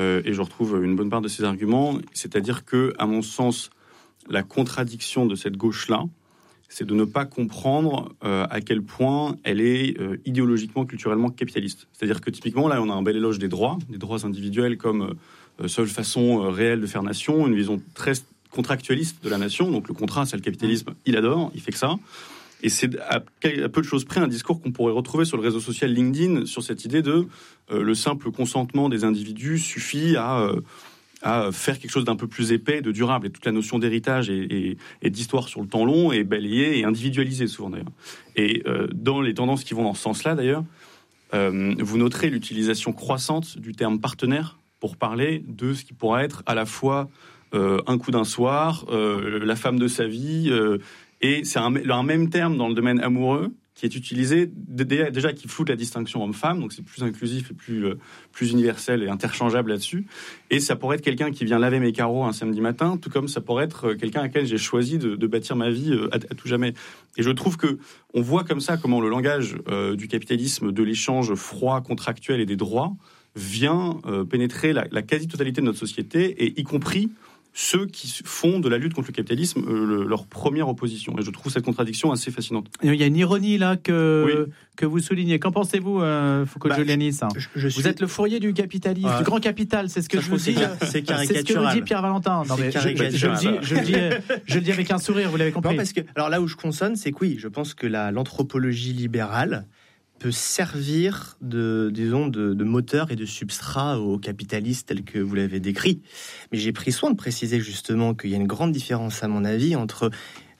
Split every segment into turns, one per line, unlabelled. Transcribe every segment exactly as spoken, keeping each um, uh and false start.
euh, et je retrouve une bonne part de ces arguments, c'est-à-dire que, à mon sens, la contradiction de cette gauche-là, c'est de ne pas comprendre euh, à quel point elle est euh, idéologiquement, culturellement capitaliste. C'est-à-dire que typiquement, là, on a un bel éloge des droits, des droits individuels comme euh, seule façon euh, réelle de faire nation, une vision très contractualiste de la nation. Donc le contrat, c'est le capitalisme, il adore, il fait que ça. Et c'est à, à peu de choses près un discours qu'on pourrait retrouver sur le réseau social LinkedIn, sur cette idée de euh, le simple consentement des individus suffit à... Euh, à faire quelque chose d'un peu plus épais, de durable. Et toute la notion d'héritage et, et, et d'histoire sur le temps long est balayée et individualisée souvent d'ailleurs. Et euh, dans les tendances qui vont dans ce sens-là d'ailleurs, euh, vous noterez l'utilisation croissante du terme partenaire pour parler de ce qui pourrait être à la fois euh, un coup d'un soir, euh, la femme de sa vie, euh, et c'est un, un même terme dans le domaine amoureux qui est utilisé, déjà qui floute la distinction homme-femme, donc c'est plus inclusif et plus, euh, plus universel et interchangeable là-dessus. Et ça pourrait être quelqu'un qui vient laver mes carreaux un samedi matin, tout comme ça pourrait être quelqu'un à qui j'ai choisi de, de bâtir ma vie à, à tout jamais. Et je trouve que on voit comme ça comment le langage euh, du capitalisme, de l'échange froid, contractuel et des droits vient euh, pénétrer la, la quasi-totalité de notre société, et y compris ceux qui font de la lutte contre le capitalisme euh, le, leur première opposition. Et je trouve cette contradiction assez fascinante.
Il y a une ironie là que,
oui.
que vous soulignez. Qu'en pensez-vous, euh, Foucault-Giuliani bah, je, je suis... Vous êtes le fourrier du capitalisme, ah. du grand capital, c'est ce que
ça,
je vous dis.
C'est caricatural.
C'est ce que vous dit Pierre Valentin. Non, mais je, je, je, le dis, je, le dis, je le dis avec un sourire, vous l'avez compris.
Non, parce que, alors là où je consonne, c'est que oui, je pense que la, l'anthropologie libérale peut servir de, disons, de, de moteur et de substrat aux capitalistes tels que vous l'avez décrit. Mais j'ai pris soin de préciser justement qu'il y a une grande différence, à mon avis, entre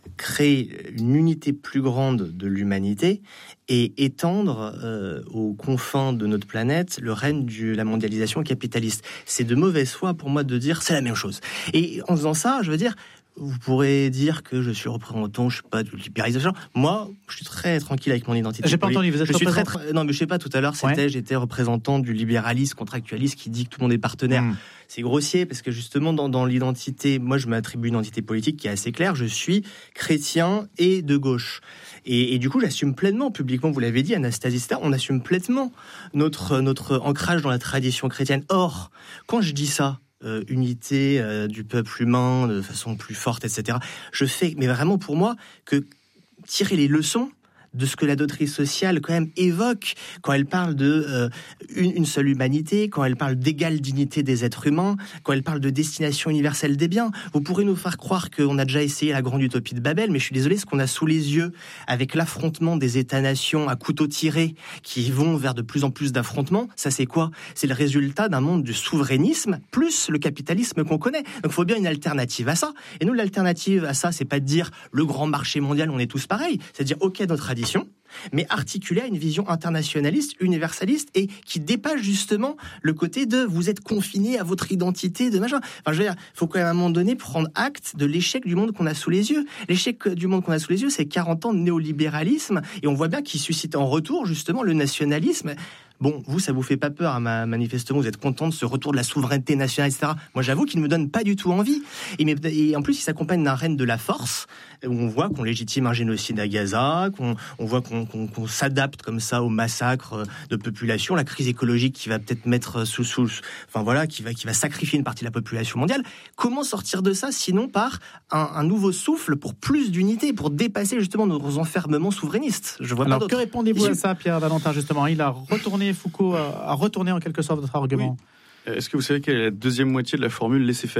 créer une unité plus grande de l'humanité et étendre euh, aux confins de notre planète le règne de la mondialisation capitaliste. C'est de mauvaise foi pour moi de dire c'est la même chose. Et en faisant ça, je veux dire, vous pourrez dire que je suis représentant, je sais pas, de libéralisation. Moi, je suis très tranquille avec mon identité.
J'ai pas entendu, vous êtes
je suis très,
représentant...
très, non, mais je sais pas, tout à l'heure, c'était, ouais. j'étais représentant du libéralisme contractualiste qui dit que tout le monde est partenaire. Mmh. C'est grossier parce que justement, dans, dans l'identité, moi, je m'attribue une identité politique qui est assez claire. Je suis chrétien et de gauche. Et, et du coup, j'assume pleinement, publiquement, vous l'avez dit, Anastasie, on assume pleinement notre, notre ancrage dans la tradition chrétienne. Or, quand je dis ça, Euh, unité euh, du peuple humain de façon plus forte, et cetera. Je fais, mais vraiment pour moi, que tirer les leçons de ce que la doctrine sociale quand même évoque quand elle parle de euh, une, une seule humanité, quand elle parle d'égale dignité des êtres humains, quand elle parle de destination universelle des biens. Vous pourrez nous faire croire qu'on a déjà essayé la grande utopie de Babel, mais je suis désolé, ce qu'on a sous les yeux avec l'affrontement des États-nations à couteau tiré qui vont vers de plus en plus d'affrontements, ça c'est quoi ? C'est le résultat d'un monde du souverainisme plus le capitalisme qu'on connaît. Donc il faut bien une alternative à ça. Et nous, l'alternative à ça, c'est pas de dire le grand marché mondial, on est tous pareils. C'est de dire ok, notre tradition, mais articulé à une vision internationaliste, universaliste, et qui dépasse justement le côté de vous êtes confiné à votre identité de machin. Enfin, je veux dire, il faut quand même à un moment donné prendre acte de l'échec du monde qu'on a sous les yeux. L'échec du monde qu'on a sous les yeux, c'est quarante ans de néolibéralisme, et on voit bien qu'il suscite en retour justement le nationalisme. Bon, vous, ça vous fait pas peur, hein, manifestement, vous êtes content de ce retour de la souveraineté nationale, et cetera. Moi, j'avoue qu'il ne me donne pas du tout envie. Et, mais, et en plus, il s'accompagne d'un règne de la force, où on voit qu'on légitime un génocide à Gaza, qu'on on voit qu'on, qu'on, qu'on s'adapte comme ça au massacre de population, la crise écologique qui va peut-être mettre sous, sous, enfin voilà, qui va, qui va sacrifier une partie de la population mondiale. Comment sortir de ça, sinon par un, un nouveau souffle pour plus d'unité, pour dépasser justement nos enfermements souverainistes? Je vois
Alors,
pas d'autre.
Que répondez-vous à ça, Pierre Valentin, justement? Il a retourné Foucault a retourné en quelque sorte votre argument.
Oui. Est-ce que vous savez quelle est la deuxième moitié de la formule laisser faire ?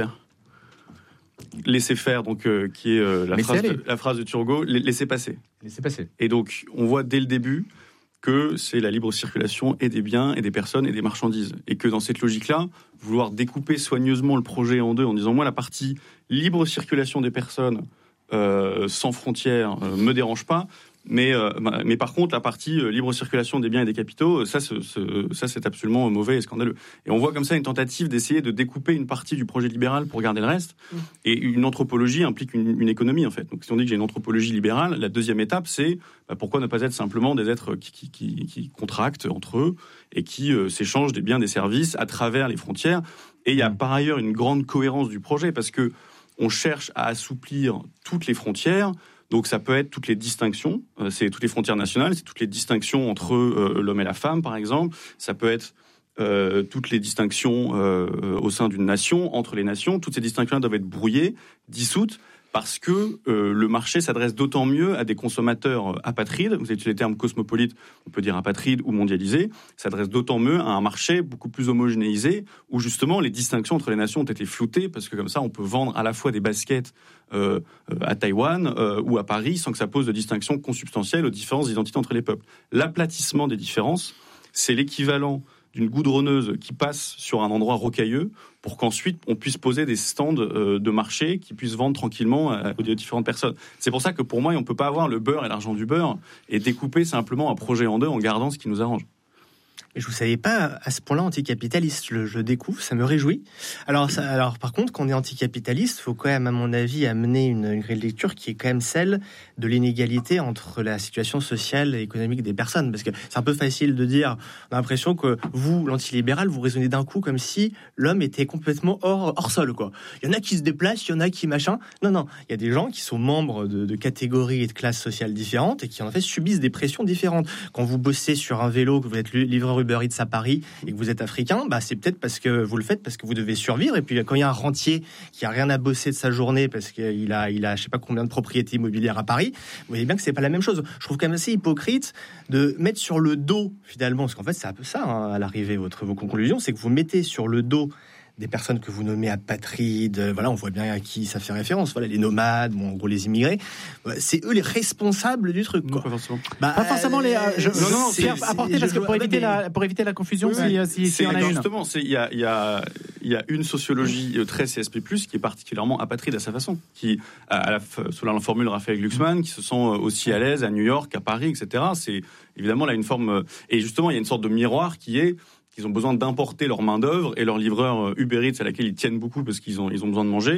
Laisser faire, donc euh, qui est euh, la, phrase de, la phrase de Turgot, laisser passer.
Laisser passer.
Et donc, on voit dès le début que c'est la libre circulation et des biens et des personnes et des marchandises. Et que dans cette logique-là, vouloir découper soigneusement le projet en deux en disant moi la partie libre circulation des personnes euh, sans frontières euh, me dérange pas. Mais, euh, mais par contre, la partie euh, libre circulation des biens et des capitaux, ça, ce, ce, ça, c'est absolument mauvais et scandaleux. Et on voit comme ça une tentative d'essayer de découper une partie du projet libéral pour garder le reste. Mmh. Et une anthropologie implique une, une économie, en fait. Donc, si on dit que j'ai une anthropologie libérale, la deuxième étape, c'est bah, pourquoi ne pas être simplement des êtres qui, qui, qui, qui contractent entre eux et qui euh, s'échangent des biens, des services à travers les frontières. Et il y a mmh. par ailleurs une grande cohérence du projet parce que on cherche à assouplir toutes les frontières. Donc ça peut être toutes les distinctions, euh, c'est toutes les frontières nationales, c'est toutes les distinctions entre euh, l'homme et la femme, par exemple. Ça peut être euh, toutes les distinctions euh, au sein d'une nation, entre les nations. Toutes ces distinctions doivent être brouillées, dissoutes, parce que euh, le marché s'adresse d'autant mieux à des consommateurs apatrides. Vous avez utilisé le terme cosmopolite, on peut dire apatride ou mondialisé. S'adresse d'autant mieux à un marché beaucoup plus homogénéisé, où justement les distinctions entre les nations ont été floutées, parce que comme ça, on peut vendre à la fois des baskets euh, à Taïwan euh, ou à Paris, sans que ça pose de distinction consubstantielle aux différences d'identité entre les peuples. L'aplatissement des différences, c'est l'équivalent d'une goudronneuse qui passe sur un endroit rocailleux pour qu'ensuite on puisse poser des stands euh, de marché qui puissent vendre tranquillement à, aux différentes personnes. C'est pour ça que pour moi, on ne peut pas avoir le beurre et l'argent du beurre et découper simplement un projet en deux en gardant ce qui nous arrange.
Mais je ne vous savais pas à ce point-là anticapitaliste. Je, je découvre, ça me réjouit. Alors, ça, alors par contre, quand on est anticapitaliste, il faut quand même, à mon avis, amener une, une grille de lecture qui est quand même celle de l'inégalité entre la situation sociale et économique des personnes. Parce que c'est un peu facile de dire, on a l'impression que vous, l'antilibéral, vous raisonnez d'un coup comme si l'homme était complètement hors, hors sol, quoi. Il y en a qui se déplacent, il y en a qui machin. Non, non, il y a des gens qui sont membres de, de catégories et de classes sociales différentes et qui en fait subissent des pressions différentes. Quand vous bossez sur un vélo, que vous êtes livreur Uber Eats à Paris et que vous êtes africain, bah c'est peut-être parce que vous le faites parce que vous devez survivre. Et puis quand il y a un rentier qui a rien à bosser de sa journée parce qu'il a, il a, je sais pas combien de propriétés immobilières à Paris, vous voyez bien que c'est pas la même chose. Je trouve quand même assez hypocrite de mettre sur le dos finalement, parce qu'en fait c'est un peu ça hein, à l'arrivée. Votre vos conclusions, c'est que vous mettez sur le dos des personnes que vous nommez apatrides, voilà, on voit bien à qui ça fait référence. Voilà, les nomades, bon, en gros les immigrés, c'est eux les responsables du truc. Quoi.
Non, pas forcément. Bah, pas forcément les. Euh, je, non, non, c'est, c'est apporter parce que pour éviter mais... la pour éviter la confusion, oui, si, si, si on a une.
Justement, il y a il y a il y a une sociologie très C S P plus, qui est particulièrement apatride à sa façon, qui à la selon la formule Raphaël Glucksmann, qui se sent aussi à l'aise à New York, à Paris, et cetera. C'est évidemment là une forme et justement il y a une sorte de miroir qui est qu'ils ont besoin d'importer leur main-d'œuvre et leur livreur Uber Eats à laquelle ils tiennent beaucoup parce qu'ils ont, ils ont besoin de manger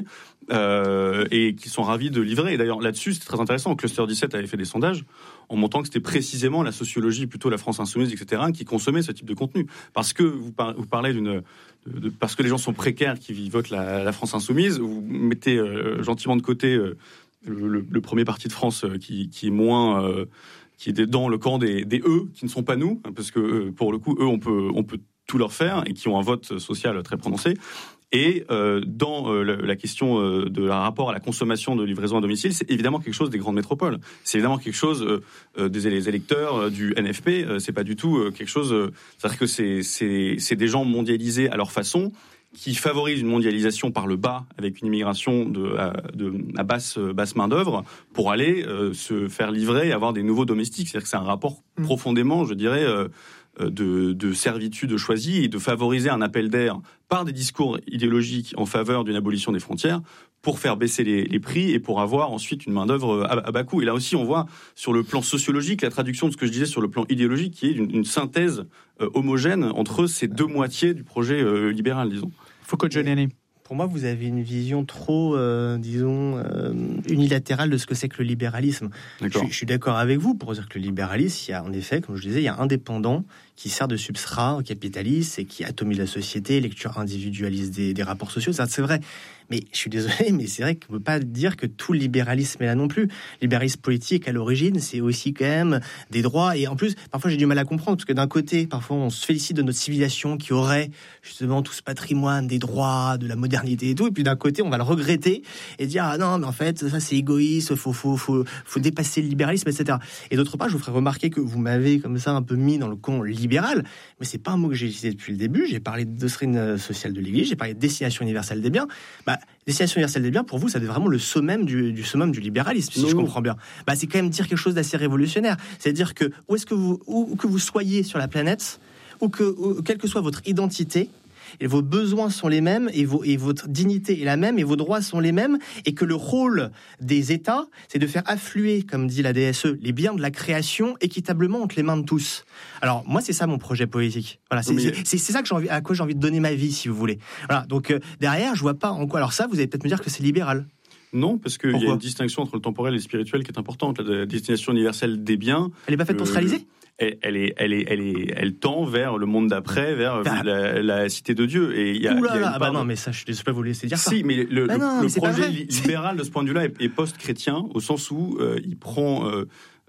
euh, et qu'ils sont ravis de livrer. Et d'ailleurs, là-dessus, c'est très intéressant. Cluster dix-sept avait fait des sondages en montrant que c'était précisément la sociologie, plutôt la France insoumise, et cetera, qui consommait ce type de contenu. Parce que vous, par, vous parlez d'une... De, de, parce que les gens sont précaires qui votent la, la France insoumise, vous mettez euh, gentiment de côté euh, le, le, le premier parti de France euh, qui, qui est moins... Euh, qui est dans le camp des, des eux, qui ne sont pas nous, parce que pour le coup, eux, on peut, on peut tout leur faire, et qui ont un vote social très prononcé. Et euh, dans euh, la, la question euh, de la rapport à la consommation de livraison à domicile, c'est évidemment quelque chose des grandes métropoles. C'est évidemment quelque chose euh, euh, des électeurs euh, du N F P. Euh, c'est pas du tout euh, quelque chose... Euh, c'est-à-dire que c'est, c'est, c'est des gens mondialisés à leur façon, qui favorise une mondialisation par le bas, avec une immigration de, à, de, à basse, basse main-d'œuvre, pour aller euh, se faire livrer et avoir des nouveaux domestiques. C'est-à-dire que c'est un rapport mmh. profondément, je dirais, euh, de, de servitude choisie et de favoriser un appel d'air par des discours idéologiques en faveur d'une abolition des frontières pour faire baisser les, les prix et pour avoir ensuite une main-d'œuvre à, à bas coût. Et là aussi, on voit sur le plan sociologique la traduction de ce que je disais sur le plan idéologique, qui est une, une synthèse euh, homogène entre ces deux moitiés du projet euh, libéral, disons.
Foucault Giuliani.
Pour moi, vous avez une vision trop, euh, disons, euh, unilatérale de ce que c'est que le libéralisme. Je, je suis d'accord avec vous pour dire que le libéralisme, il y a en effet, comme je disais, il y a indépendant qui sert de substrat au capitalisme et qui atomise la société, lecture individualiste des, des rapports sociaux. Ça, c'est vrai. Mais je suis désolé, mais c'est vrai qu'on ne peut pas dire que tout le libéralisme est là non plus. Le libéralisme politique, à l'origine, c'est aussi quand même des droits. Et en plus, parfois, j'ai du mal à comprendre, parce que d'un côté, parfois, on se félicite de notre civilisation qui aurait justement tout ce patrimoine des droits, de la modernité et tout. Et puis d'un côté, on va le regretter et dire, ah non, mais en fait, ça, c'est égoïste, faut, faut, faut, faut dépasser le libéralisme, et cetera. Et d'autre part, je vous ferai remarquer que vous m'avez comme ça un peu mis dans le camp libéral, mais c'est pas un mot que j'ai utilisé depuis le début. J'ai parlé de doctrine sociale de l'Église, j'ai parlé de destination universelle des biens. Bah, destination universelle des biens, pour vous, ça devait vraiment le summum du, du summum du libéralisme, si non, je comprends bien. Bah, c'est quand même dire quelque chose d'assez révolutionnaire. C'est-à-dire que où est-ce que vous, où que vous soyez sur la planète, ou que, ou, quelle que soit votre identité, et vos besoins sont les mêmes, et, vos, et votre dignité est la même, et vos droits sont les mêmes, et que le rôle des États, c'est de faire affluer, comme dit la D S E, les biens de la création équitablement entre les mains de tous. Alors, moi, c'est ça mon projet politique. Voilà, c'est, mais... c'est, c'est, c'est ça que j'ai envie, à quoi j'ai envie de donner ma vie, si vous voulez. Voilà, donc euh, derrière, je vois pas en quoi... Alors ça, vous allez peut-être me dire que c'est libéral.
Non, parce qu'il y a une distinction entre le temporel et le spirituel qui est importante. La destination universelle des biens...
Elle n'est pas faite pour se réaliser ?
Elle, elle, est, elle, est, elle, est, elle tend vers le monde d'après, vers bah, la, la cité de Dieu. Et il y a,
Oula,
il y a
ah bah non, mais ça, je ne sais pas vous laisser dire ça.
Si, mais le,
bah
le,
non,
le
mais
projet libéral de ce point de vue-là est, est post-chrétien, au sens où euh, il prend euh,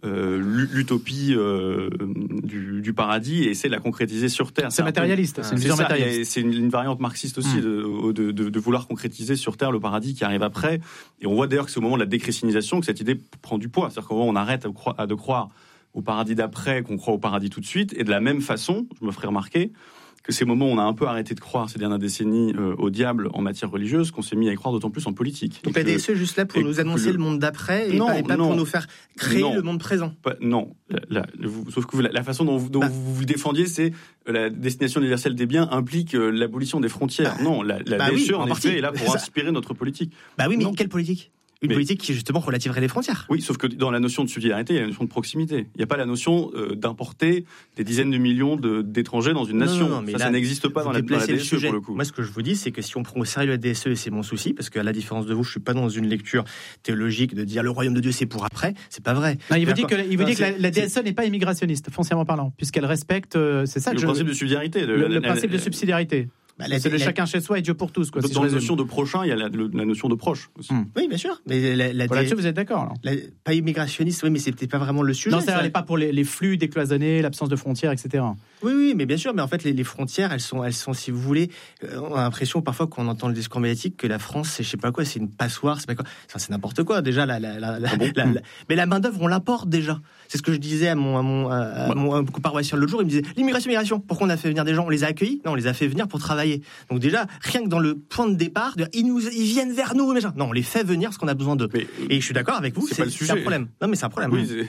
euh, l'utopie euh, du, du paradis et essaie de la concrétiser sur Terre.
C'est, c'est matérialiste, peu, c'est une vision matérialiste.
C'est une, une variante marxiste aussi mmh. de, de, de, de vouloir concrétiser sur Terre le paradis qui arrive après. Et on voit d'ailleurs que c'est au moment de la déchristianisation que cette idée prend du poids. C'est-à-dire qu'au moment où on arrête à, de croire au paradis d'après qu'on croit au paradis tout de suite. Et de la même façon, je me ferai remarquer que ces moments où on a un peu arrêté de croire ces dernières décennies euh, au diable en matière religieuse, qu'on s'est mis à y croire d'autant plus en politique.
Donc la D S E est juste là pour nous annoncer le... le monde d'après et non, pas, et pas non, pour nous faire créer non, le monde présent.
Pas, non, la, la, vous, sauf que vous, la, la façon dont, vous, dont bah. vous vous défendiez, c'est euh, la destination universelle des biens implique euh, l'abolition des frontières. Bah. Non, la, la bah D S E oui, en, en effet est là pour inspirer notre politique.
Bah oui, mais
non.
quelle politique ? Une mais, politique qui, justement, relativerait les frontières.
Oui, sauf que dans la notion de subsidiarité, il y a la notion de proximité. Il n'y a pas la notion euh, d'importer des dizaines de millions de, d'étrangers dans une nation. Non, non, non, mais ça, là, ça n'existe pas dans la, dans la D S E, pour le coup.
Moi, ce que je vous dis, c'est que si on prend au sérieux la D S E, et c'est mon souci, parce qu'à la différence de vous, je ne suis pas dans une lecture théologique de dire le royaume de Dieu, c'est pour après. C'est pas vrai.
Non, il veut dire que, il veut non, dire que la, la D S E n'est pas immigrationniste, foncièrement parlant, puisqu'elle respecte... Euh, c'est ça
le
que
principe
je...
de subsidiarité.
Le, le, le principe de subsidiarité. Bah, la, c'est le la, chacun chez soi et Dieu pour tous. Quoi,
dans
si
la notion de prochain, il y a la, le, la notion de proche aussi.
Hum. Oui, bien sûr. Mais la, la,
voilà, là-dessus, vous êtes d'accord
la, Pas immigrationniste, oui, mais c'est peut-être pas vraiment le sujet.
Non, ça n'est pas pour les, les flux décloisonnés, l'absence de frontières, et cetera.
Oui, oui, mais bien sûr. Mais en fait, les, les frontières, elles sont, elles sont, si vous voulez, euh, on a l'impression parfois qu'on entend le discours médiatique que la France, c'est je sais pas quoi, c'est une passoire, c'est pas quoi. Enfin, c'est n'importe quoi. Déjà, la, la, la, ah bon la, la, mais la main d'œuvre, on l'importe déjà. C'est ce que je disais à mon, à mon, à, à ouais. mon paroissien l'autre jour. Il me disait l'immigration, immigration. Pourquoi on a fait venir des gens ? On les a accueillis ? Non, on les a fait venir pour travailler. Donc déjà, rien que dans le point de départ, de, ils, nous, ils viennent vers nous, mais non, on les fait venir parce qu'on a besoin d'eux. Mais, et je suis d'accord avec vous, c'est, c'est, pas le sujet. C'est un problème. Non, mais c'est un problème.
Oui, c'est...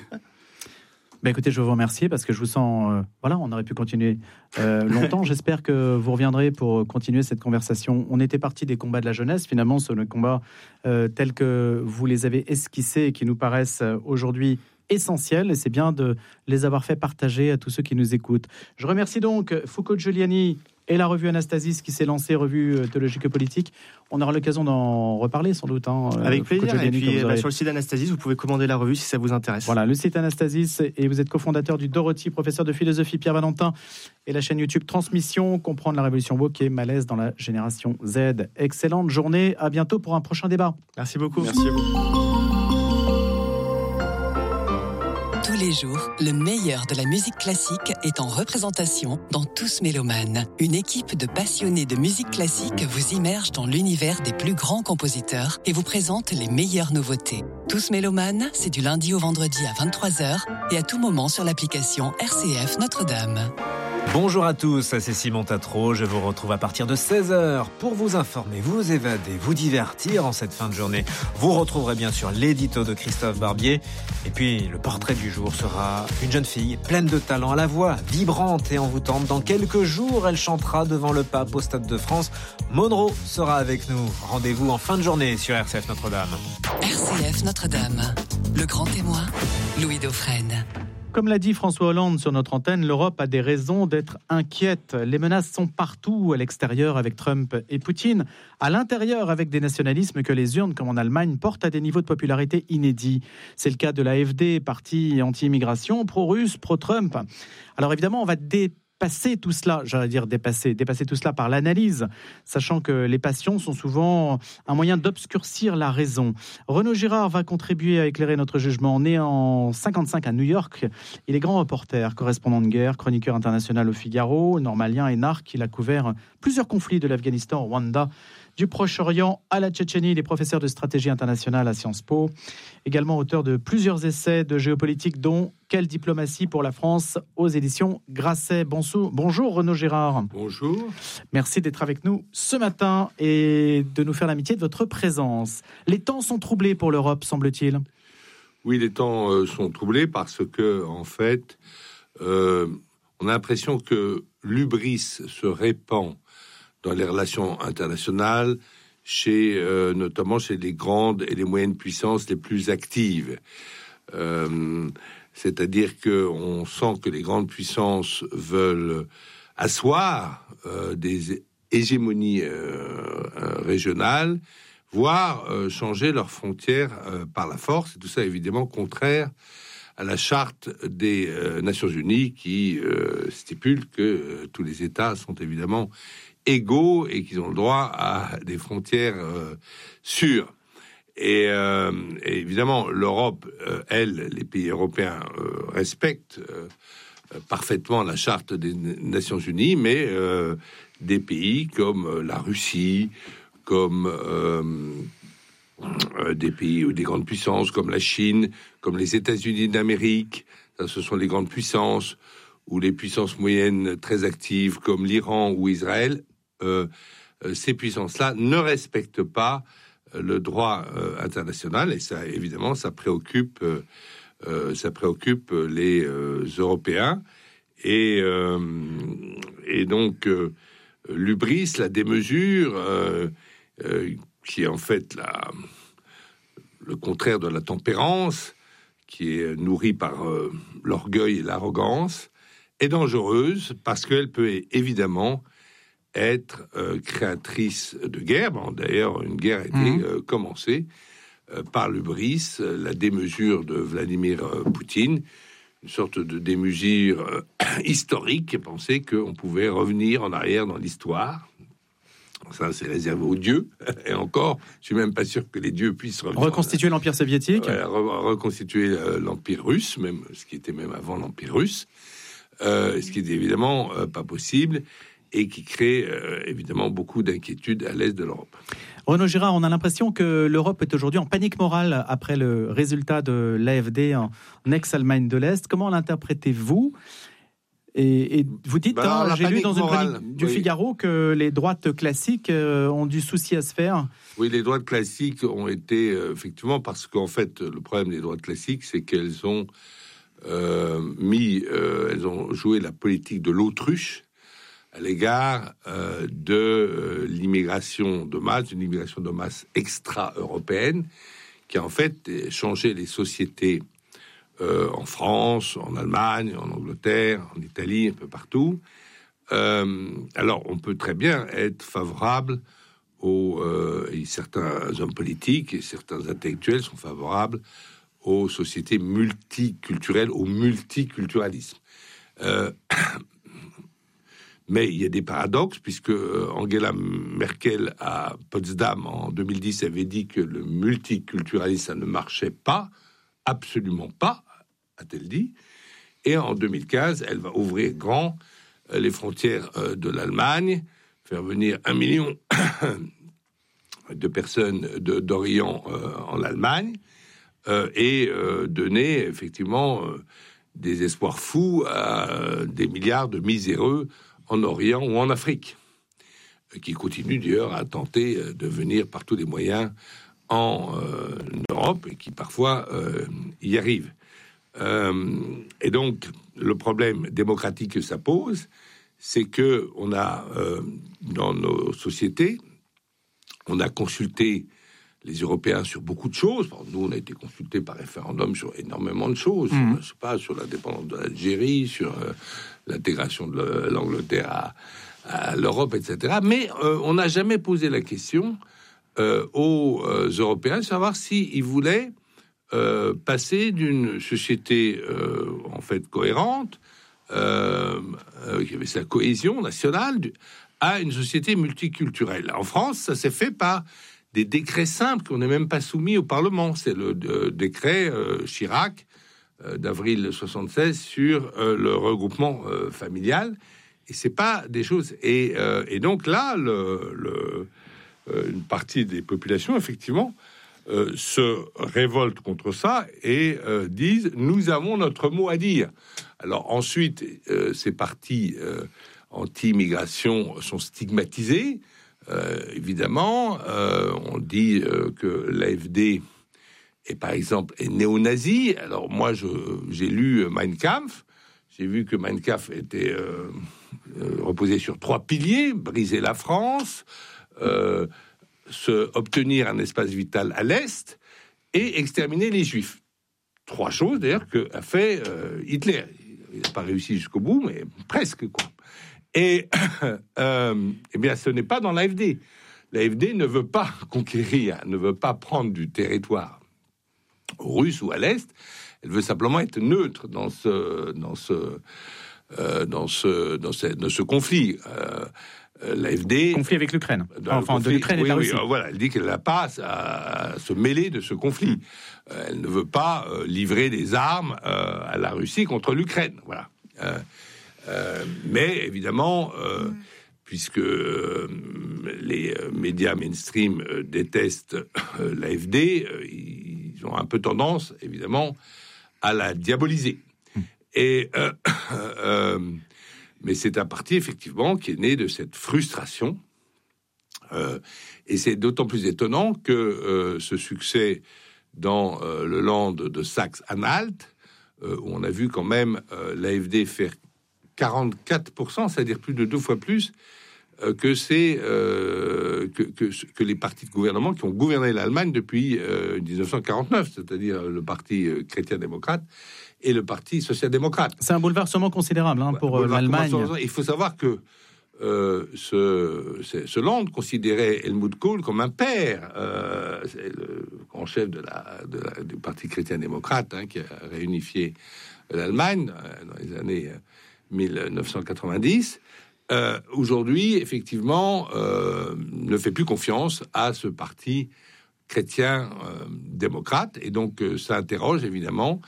Ben écoutez, je veux vous remercier parce que je vous sens... Euh, voilà, on aurait pu continuer euh, longtemps. J'espère que vous reviendrez pour continuer cette conversation. On était parti des combats de la jeunesse. Finalement, ce sont les combats euh, tels que vous les avez esquissés et qui nous paraissent euh, aujourd'hui essentiels. Et c'est bien de les avoir fait partager à tous ceux qui nous écoutent. Je remercie donc Foucault Giuliani et la revue Anastasis qui s'est lancée, revue théologique et politique. On aura l'occasion d'en reparler sans doute. Hein,
Avec plaisir. Et puis bah, sur le site Anastasis, vous pouvez commander la revue si ça vous intéresse.
Voilà, le site Anastasis, et vous êtes cofondateur du Dorothy, professeur de philosophie Pierre Valentin, et la chaîne YouTube Transmission, comprendre la révolution woke et malaise dans la génération Z. Excellente journée, à bientôt pour un prochain débat.
Merci beaucoup.
Merci à vous.
Tous les jours, le meilleur de la musique classique est en représentation dans Tous Mélomanes. Une équipe de passionnés de musique classique vous immerge dans l'univers des plus grands compositeurs et vous présente les meilleures nouveautés. Tous Mélomanes, c'est du lundi au vendredi à vingt-trois heures et à tout moment sur l'application R C F Notre-Dame.
Bonjour à tous, c'est Simon Tatro. Je vous retrouve à partir de seize heures pour vous informer, vous évader, vous divertir en cette fin de journée. Vous retrouverez bien sûr l'édito de Christophe Barbier. Et puis, le portrait du jour sera une jeune fille pleine de talent, à la voix vibrante et envoûtante. Dans quelques jours, elle chantera devant le pape au Stade de France. Monroe sera avec nous. Rendez-vous en fin de journée sur R C F Notre-Dame.
R C F Notre-Dame, le grand témoin, Louis Dauphren.
Comme l'a dit François Hollande sur notre antenne, l'Europe a des raisons d'être inquiète. Les menaces sont partout, à l'extérieur avec Trump et Poutine, à l'intérieur avec des nationalismes que les urnes, comme en Allemagne, portent à des niveaux de popularité inédits. C'est le cas de l'A F D, parti anti-immigration, pro-russe, pro-Trump. Alors évidemment, on va dépasser Passer tout cela, j'allais dire dépasser, dépasser tout cela par l'analyse, sachant que les passions sont souvent un moyen d'obscurcir la raison. Renaud Girard va contribuer à éclairer notre jugement. Né en cinquante-cinq à New York, il est grand reporter, correspondant de guerre, chroniqueur international au Figaro, normalien et narque. Il a couvert plusieurs conflits de l'Afghanistan au Rwanda, du Proche-Orient à la Tchétchénie. Il est professeur de stratégie internationale à Sciences Po, également auteur de plusieurs essais de géopolitique, dont Quelle diplomatie pour la France aux éditions Grasset. Bonjour Renaud Girard.
Bonjour.
Merci d'être avec nous ce matin et de nous faire l'amitié de votre présence. Les temps sont troublés pour l'Europe, semble-t-il.
Oui, les temps euh, sont troublés parce que, en fait, euh, on a l'impression que l'hubris se répand dans les relations internationales, chez, euh, notamment chez les grandes et les moyennes puissances les plus actives. Euh, c'est-à-dire qu'on sent que les grandes puissances veulent asseoir euh, des hégémonies euh, régionales, voire euh, changer leurs frontières euh, par la force. Et tout ça, évidemment, contraire à la charte des euh, Nations Unies qui euh, stipule que euh, tous les États sont évidemment égaux et qu'ils ont le droit à des frontières euh, sûres. Et, euh, et évidemment, l'Europe, euh, elle, les pays européens euh, respectent euh, parfaitement la charte des Nations Unies, mais euh, des pays comme la Russie, comme euh, euh, des pays ou des grandes puissances comme la Chine, comme les États-Unis d'Amérique, ça, ce sont les grandes puissances, ou les puissances moyennes très actives comme l'Iran ou Israël, euh, euh, ces puissances-là ne respectent pas le droit euh, international, et ça, évidemment, ça préoccupe, euh, euh, ça préoccupe les euh, Européens. Et, euh, et donc, euh, l'hubris, la démesure, euh, euh, qui est en fait la, le contraire de la tempérance, qui est nourrie par euh, l'orgueil et l'arrogance, est dangereuse parce qu'elle peut évidemment être euh, créatrice de guerre. Bon, d'ailleurs, une guerre a été mmh. euh, commencée euh, par l'hubris, euh, la démesure de Vladimir euh, Poutine, une sorte de démesure euh, historique, qui pensait qu'on pouvait revenir en arrière dans l'histoire. Ça, c'est réservé aux dieux. Et encore, je suis même pas sûr que les dieux puissent revenir.
Reconstituer l'Empire soviétique.
Ouais, re- reconstituer euh, l'Empire russe, même ce qui était même avant l'Empire russe, euh, ce qui est évidemment euh, pas possible, et qui crée euh, évidemment beaucoup d'inquiétudes à l'est de l'Europe.
Renaud Girard, on a l'impression que l'Europe est aujourd'hui en panique morale après le résultat de l'A F D en ex-Allemagne de l'Est. Comment l'interprétez-vous ? Et, et vous dites, bah, hein, j'ai lu dans une chronique du oui. Figaro que les droites classiques euh, ont du souci à se faire.
Oui, les droites classiques ont été, euh, effectivement, parce qu'en fait, le problème des droites classiques, c'est qu'elles ont euh, mis, euh, elles ont joué la politique de l'autruche à l'égard euh, de euh, l'immigration de masse, une immigration de masse extra-européenne, qui a en fait changé les sociétés euh, en France, en Allemagne, en Angleterre, en Italie, un peu partout. Euh, alors, on peut très bien être favorable aux... Euh, et certains hommes politiques et certains intellectuels sont favorables aux sociétés multiculturelles, au multiculturalisme. Euh, Mais il y a des paradoxes, puisque Angela Merkel, à Potsdam, en deux mille dix, avait dit que le multiculturalisme, ça ne marchait pas, absolument pas, a-t-elle dit. Et en deux mille quinze, elle va ouvrir grand les frontières de l'Allemagne, faire venir un million de personnes de, d'Orient euh, en Allemagne, euh, et euh, donner effectivement euh, des espoirs fous à euh, des milliards de miséreux en Orient ou en Afrique, qui continuent d'ailleurs à tenter de venir par tous les moyens en euh, Europe et qui parfois euh, y arrivent. Euh, et donc, le problème démocratique que ça pose, c'est que on a, euh, dans nos sociétés, on a consulté les Européens sur beaucoup de choses. Nous, on a été consultés par référendum sur énormément de choses. Mmh. Je sais pas, sur l'indépendance de l'Algérie, sur euh, l'intégration de l'Angleterre à, à l'Europe, et cetera. Mais euh, on n'a jamais posé la question euh, aux euh, Européens de savoir s'ils voulaient euh, passer d'une société euh, en fait cohérente, euh, euh, qui avait sa cohésion nationale, à une société multiculturelle. En France, ça s'est fait par des décrets simples qu'on n'est même pas soumis au Parlement. C'est le de, décret euh, Chirac euh, d'avril soixante-seize sur euh, le regroupement euh, familial. Et c'est pas des choses. Et, euh, et donc là, le, le, euh, une partie des populations, effectivement, euh, se révoltent contre ça et euh, disent « nous avons notre mot à dire ». Alors ensuite, euh, ces partis euh, anti-immigration sont stigmatisés. Euh, évidemment, euh, on dit euh, que l'A F D est, par exemple, est néo-nazi. Alors moi, je, j'ai lu Mein Kampf. J'ai vu que Mein Kampf était euh, euh, reposé sur trois piliers: briser la France, euh, se obtenir un espace vital à l'Est et exterminer les Juifs. Trois choses, d'ailleurs, que a fait euh, Hitler. Il n'a pas réussi jusqu'au bout, mais presque, quoi. Et euh, eh bien, ce n'est pas dans l'A F D. L'A F D ne veut pas conquérir, ne veut pas prendre du territoire russe ou à l'Est. Elle veut simplement être neutre dans ce, dans ce, euh, dans ce, dans ce, dans ce conflit. Euh, euh, l'A F D...
Conflit avec l'Ukraine. Enfin, conflit, de l'Ukraine
oui,
et de la
oui,
Russie.
Euh, voilà, elle dit qu'elle n'a pas à, à se mêler de ce conflit. Mmh. Euh, elle ne veut pas euh, livrer des armes euh, à la Russie contre l'Ukraine. Voilà. Euh, euh, mais évidemment... Euh, mmh. puisque euh, les euh, médias mainstream euh, détestent euh, l'A F D, euh, ils ont un peu tendance, évidemment, à la diaboliser. Mmh. Et, euh, euh, mais c'est un parti, effectivement, qui est né de cette frustration. Euh, et c'est d'autant plus étonnant que euh, ce succès dans euh, le land de Saxe-Anhalt, euh, où on a vu quand même euh, l'A F D faire quarante-quatre pour cent, c'est-à-dire plus de deux fois plus euh, que, c'est, euh, que, que, que les partis de gouvernement qui ont gouverné l'Allemagne depuis euh, dix-neuf cent quarante-neuf, c'est-à-dire le parti euh, chrétien-démocrate et le parti social-démocrate.
C'est un bouleversement considérable hein, pour euh, l'Allemagne.
Il faut savoir que euh, ce, ce Land considérait Helmut Kohl comme un père. Euh, c'est le grand chef de la, de la, du parti chrétien-démocrate hein, qui a réunifié l'Allemagne euh, dans les années... Euh, dix-neuf cent quatre-vingt-dix, euh, aujourd'hui, effectivement, euh, ne fait plus confiance à ce parti chrétien-démocrate. Euh, et donc, euh, ça interroge, évidemment,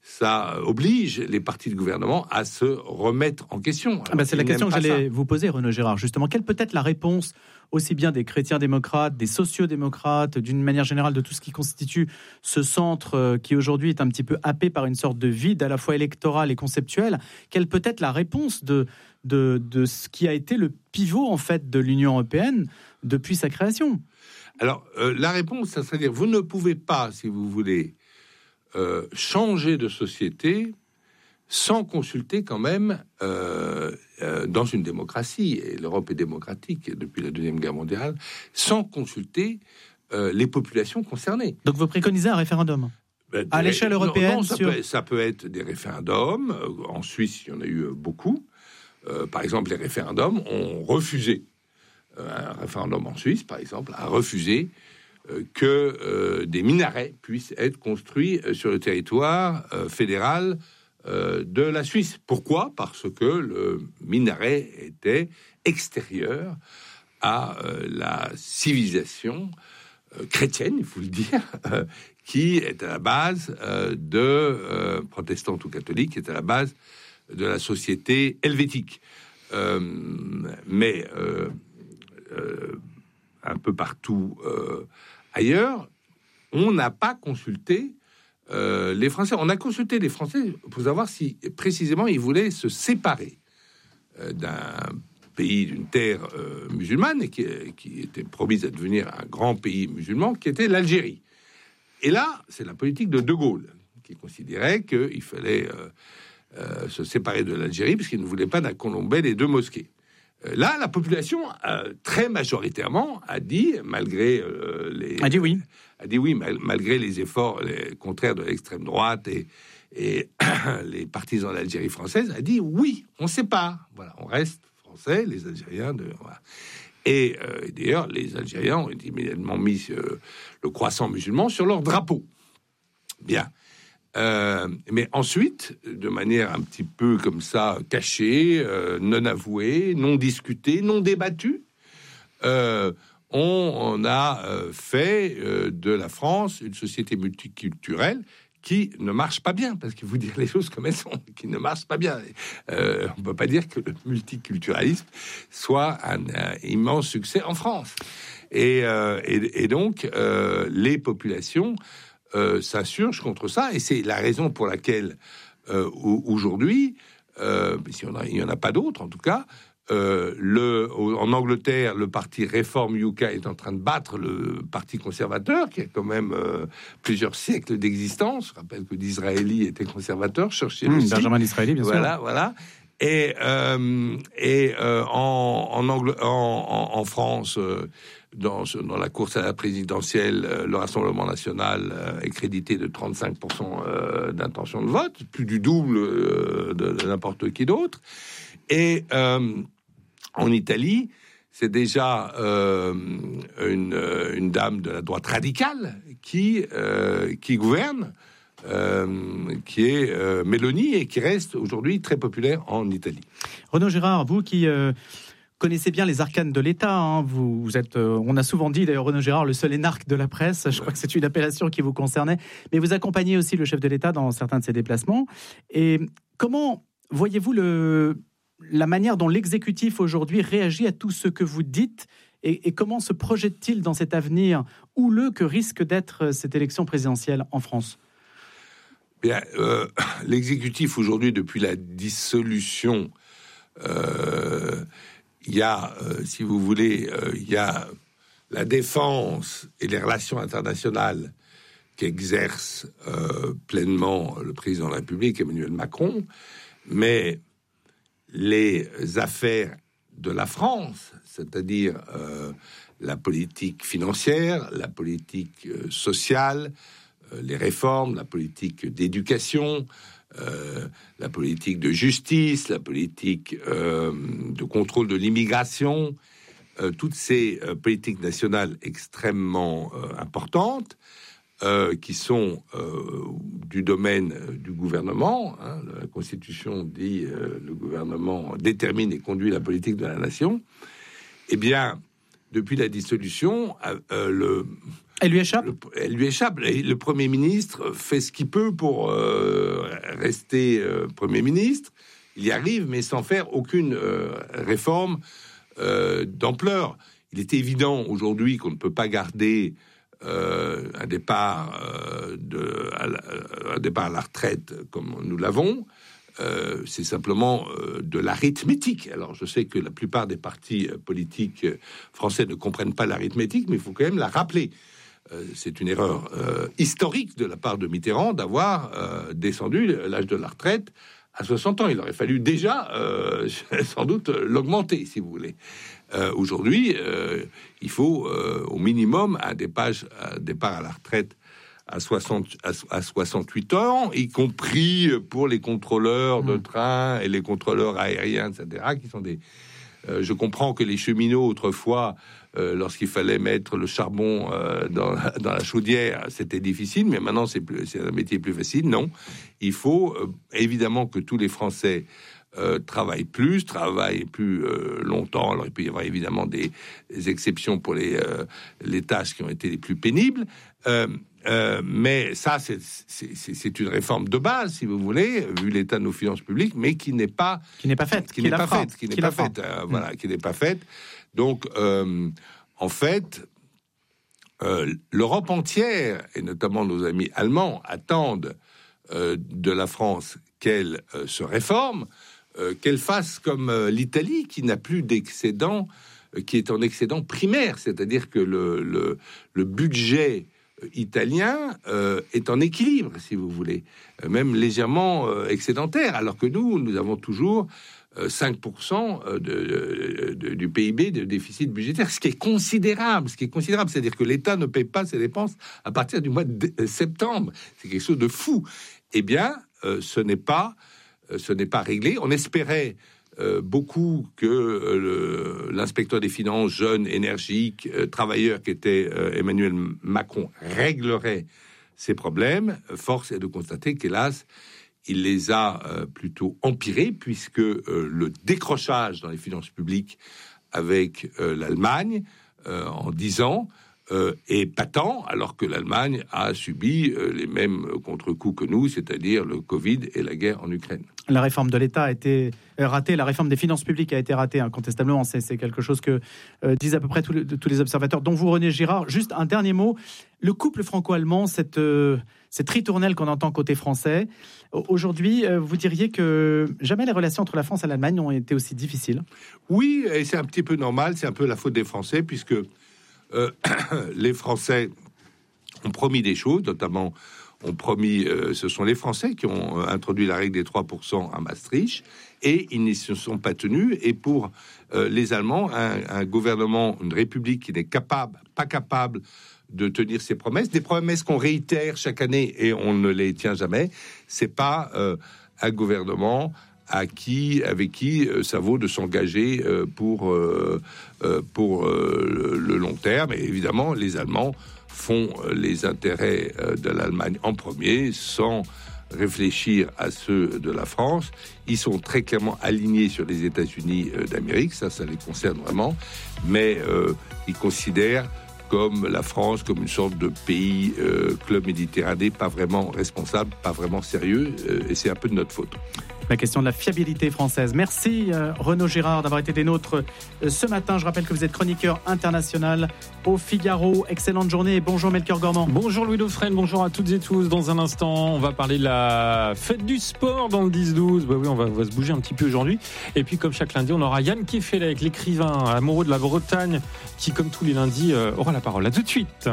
ça oblige les partis de gouvernement à se remettre en question.
Ah bah c'est la question que j'allais ça. vous poser, Renaud Gérard. Justement, quelle peut être la réponse aussi bien des chrétiens-démocrates, des sociaux-démocrates, d'une manière générale de tout ce qui constitue ce centre euh, qui aujourd'hui est un petit peu happé par une sorte de vide à la fois électoral et conceptuel. Quelle peut être la réponse de, de, de ce qui a été le pivot en fait de l'Union européenne depuis sa création ?
Alors, euh, la réponse, ça serait dire, vous ne pouvez pas, si vous voulez, Euh, changer de société sans consulter quand même euh, euh, dans une démocratie, et l'Europe est démocratique depuis la Deuxième Guerre mondiale, sans consulter euh, les populations concernées.
Donc vous préconisez un référendum ben, à l'échelle européenne?
Non, non, ça,
sur...
peut, ça peut être des référendums. En Suisse, il y en a eu beaucoup. Euh, par exemple, les référendums ont refusé, euh, un référendum en Suisse, par exemple, a refusé que euh, des minarets puissent être construits sur le territoire euh, fédéral euh, de la Suisse. Pourquoi ? Parce que le minaret était extérieur à euh, la civilisation euh, chrétienne, il faut le dire, euh, qui est à la base euh, de euh, protestante ou catholique, qui est à la base de la société helvétique. Euh, mais euh, euh, un peu partout euh, ailleurs, on n'a pas consulté euh, les Français. On a consulté les Français pour savoir si, précisément, ils voulaient se séparer euh, d'un pays, d'une terre euh, musulmane, et qui, qui était promise à devenir un grand pays musulman, qui était l'Algérie. Et là, c'est la politique de De Gaulle, qui considérait qu'il fallait euh, euh, se séparer de l'Algérie, parce qu'il ne voulait pas d'accomber les deux mosquées. Là, la population, euh, très majoritairement, a dit, malgré euh, les...
A dit oui.
A dit oui, mal, malgré les efforts les contraires de l'extrême droite et, et les partisans de l'Algérie française, a dit oui, on sépare. Voilà, on reste français, les Algériens... De, voilà. Et euh, d'ailleurs, les Algériens ont immédiatement mis euh, le croissant musulman sur leur drapeau. Bien. Euh, mais ensuite, de manière un petit peu comme ça, cachée, euh, non avouée, non discutée, non débattue, euh, on, on a euh, fait euh, de la France une société multiculturelle qui ne marche pas bien, parce qu'il faut dire les choses comme elles sont, qui ne marche pas bien. Euh, on ne peut pas dire que le multiculturalisme soit un, un immense succès en France. Et, euh, et, et donc, euh, les populations... Euh, s'insurge contre ça, et c'est la raison pour laquelle euh, aujourd'hui, euh, il n'y en a pas d'autres en tout cas, euh, le, en Angleterre, le parti Reform U K est en train de battre le parti conservateur, qui a quand même euh, plusieurs siècles d'existence. Je rappelle que Disraeli était conservateur, cherchez mmh,
Benjamin Disraeli, bien
voilà,
sûr.
Voilà. Et, euh, et euh, en, en, Angl- en, en, en France, euh, dans, dans la course à la présidentielle, euh, le Rassemblement national euh, est crédité de trente-cinq pour cent euh, d'intention de vote, plus du double euh, de, de n'importe qui d'autre. Et euh, en Italie, c'est déjà euh, une, une dame de la droite radicale qui, euh, qui gouverne, Euh, qui est euh, Meloni, et qui reste aujourd'hui très populaire en Italie.
Renaud Gérard, vous qui euh, connaissez bien les arcanes de l'État. Hein. Vous, vous êtes, euh, on a souvent dit, d'ailleurs, Renaud Girard, le seul énarque de la presse. Je crois que c'est une appellation qui vous concernait. Mais vous accompagnez aussi le chef de l'État dans certains de ses déplacements. Et comment voyez-vous le, la manière dont l'exécutif aujourd'hui réagit à tout ce que vous dites et, et comment se projette-t-il dans cet avenir houleux que risque d'être cette élection présidentielle en France ?
Bien, euh, l'exécutif aujourd'hui, depuis la dissolution, euh, il y a, euh, si vous voulez, euh, il y a la défense et les relations internationales qu'exerce euh, pleinement le président de la République, Emmanuel Macron, mais les affaires de la France, c'est-à-dire euh, la politique financière, la politique euh, sociale, les réformes, la politique d'éducation, euh, la politique de justice, la politique euh, de contrôle de l'immigration, euh, toutes ces euh, politiques nationales extrêmement euh, importantes euh, qui sont euh, du domaine du gouvernement. Hein, la Constitution dit euh, le gouvernement détermine et conduit la politique de la nation. Eh bien, depuis la dissolution, euh, le
Elle lui échappe
le, Elle lui échappe. Le Premier ministre fait ce qu'il peut pour euh, rester euh, Premier ministre. Il y arrive, mais sans faire aucune euh, réforme euh, d'ampleur. Il est évident aujourd'hui qu'on ne peut pas garder euh, un départ, euh, de, à la, un départ à la retraite comme nous l'avons. Euh, c'est simplement euh, de l'arithmétique. Alors, je sais que la plupart des partis euh, politiques euh, français ne comprennent pas l'arithmétique, mais il faut quand même la rappeler. Euh, c'est une erreur euh, historique de la part de Mitterrand d'avoir euh, descendu l'âge de la retraite à soixante ans. Il aurait fallu déjà, euh, sans doute, l'augmenter, si vous voulez. Euh, aujourd'hui, euh, il faut euh, au minimum un départ, un départ à la retraite à, soixante, à soixante-huit ans, y compris pour les contrôleurs de train et les contrôleurs aériens, et cetera, qui sont des... Euh, je comprends que les cheminots, autrefois, euh, lorsqu'il fallait mettre le charbon euh, dans, dans la chaudière, c'était difficile, mais maintenant, c'est, plus, c'est un métier plus facile. Non, il faut euh, évidemment que tous les Français euh, travaillent plus, travaillent plus euh, longtemps. Alors, il peut y avoir évidemment des, des exceptions pour les, euh, les tâches qui ont été les plus pénibles. Euh, Euh, mais ça, c'est, c'est, c'est une réforme de base, si vous voulez, vu l'état de nos finances publiques, mais qui n'est pas
qui n'est pas faite,
qui, qui n'est pas faite, qui n'est pas faite, euh, voilà, qui n'est pas faite. Donc, euh, en fait, euh, l'Europe entière et notamment nos amis allemands attendent euh, de la France qu'elle euh, se réforme, euh, qu'elle fasse comme euh, l'Italie, qui n'a plus d'excédent, euh, qui est en excédent primaire, c'est-à-dire que le le, le budget italien euh, est en équilibre, si vous voulez, euh, même légèrement euh, excédentaire, alors que nous, nous avons toujours euh, cinq pour cent de, de, de, du P I B de déficit budgétaire, ce qui est considérable, ce qui est considérable, c'est-à-dire que l'État ne paye pas ses dépenses à partir du mois de septembre. C'est quelque chose de fou. Eh bien, euh, ce n'est pas, euh, ce n'est pas réglé. On espérait Euh, beaucoup que euh, le, l'inspecteur des finances, jeune, énergique, euh, travailleur qui était euh, Emmanuel Macron, réglerait ces problèmes. Force est de constater qu'hélas, il les a euh, plutôt empirés, puisque euh, le décrochage dans les finances publiques avec euh, l'Allemagne euh, en dix ans euh, est patent, alors que l'Allemagne a subi euh, les mêmes contre-coups que nous, c'est-à-dire le Covid et la guerre en Ukraine.
La réforme de l'État a été ratée, la réforme des finances publiques a été ratée, incontestablement. C'est, c'est quelque chose que euh, disent à peu près tous les, tous les observateurs, dont vous, René Girard. Juste un dernier mot. Le couple franco-allemand, cette, euh, cette ritournelle qu'on entend côté français, aujourd'hui, euh, vous diriez que jamais les relations entre la France et l'Allemagne ont été aussi difficiles?
Oui, et c'est un petit peu normal, c'est un peu la faute des Français, puisque euh, les Français ont promis des choses, notamment... ont promis, euh, ce sont les Français qui ont euh, introduit la règle des trois pour cent à Maastricht, et ils n'y se sont pas tenus. Et pour euh, les Allemands, un, un gouvernement, une république qui n'est capable, pas capable de tenir ses promesses, des promesses qu'on réitère chaque année et on ne les tient jamais, c'est pas euh, un gouvernement à qui, avec qui euh, ça vaut de s'engager euh, pour, euh, euh, pour euh, le, le long terme. Et évidemment, les Allemands font les intérêts de l'Allemagne en premier, sans réfléchir à ceux de la France. Ils sont très clairement alignés sur les États-Unis d'Amérique, ça, ça les concerne vraiment, mais euh, ils considèrent comme la France, comme une sorte de pays, euh, club méditerranéen, pas vraiment responsable, pas vraiment sérieux, euh, et c'est un peu de notre faute.
La question de la fiabilité française. Merci euh, Renaud Girard d'avoir été des nôtres euh, ce matin. Je rappelle que vous êtes chroniqueur international au Figaro. Excellente journée et bonjour Melchior Gormand.
Bonjour Louis Dauphren, bonjour à toutes et tous. Dans un instant, on va parler de la fête du sport dans le dix douze. Bah oui, on va, on va se bouger un petit peu aujourd'hui. Et puis comme chaque lundi, on aura Yann Kefelec, l'écrivain amoureux de la Bretagne, qui comme tous les lundis euh, aura la parole. À tout de suite.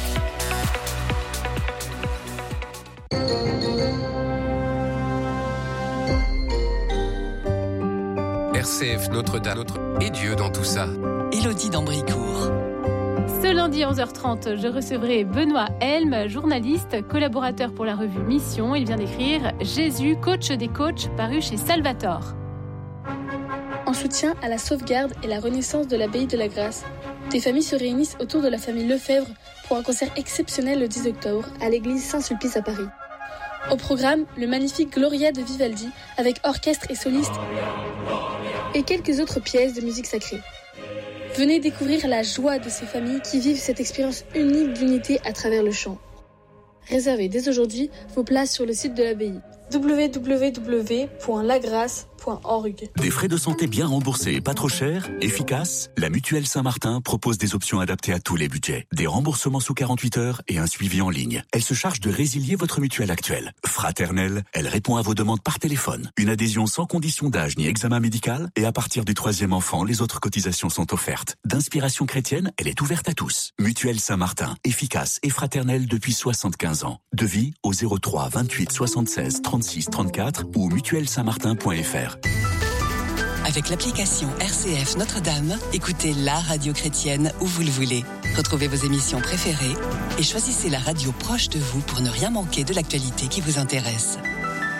R C F Notre-Dame, notre et Dieu dans tout ça.
Élodie d'Ambricourt.
Ce lundi à onze heures trente, je recevrai Benoît Helm, journaliste, collaborateur pour la revue Mission. Il vient d'écrire « Jésus, coach des coachs » paru chez Salvatore.
En soutien à la sauvegarde et la renaissance de l'abbaye de la Grâce, des familles se réunissent autour de la famille Lefebvre pour un concert exceptionnel le dix octobre à l'église Saint-Sulpice à Paris. Au programme, le magnifique Gloria de Vivaldi avec orchestre et soliste et quelques autres pièces de musique sacrée. Venez découvrir la joie de ces familles qui vivent cette expérience unique d'unité à travers le chant. Réservez dès aujourd'hui vos places sur le site de l'abbaye w w w point la grâce point org.
Des frais de santé bien remboursés et pas trop chers, efficaces, la Mutuelle Saint-Martin propose des options adaptées à tous les budgets. Des remboursements sous quarante-huit heures et un suivi en ligne. Elle se charge de résilier votre mutuelle actuelle. Fraternelle, elle répond à vos demandes par téléphone. Une adhésion sans condition d'âge ni examen médical et à partir du troisième enfant, les autres cotisations sont offertes. D'inspiration chrétienne, elle est ouverte à tous. Mutuelle Saint-Martin, efficace et fraternelle depuis soixante-quinze ans. Devis au zéro trois vingt-huit soixante-seize trente-six trente-quatre ou mutuelle saint martin point f r.
Avec l'application R C F Notre-Dame, écoutez la radio chrétienne où vous le voulez. Retrouvez vos émissions préférées et choisissez la radio proche de vous pour ne rien manquer de l'actualité qui vous intéresse.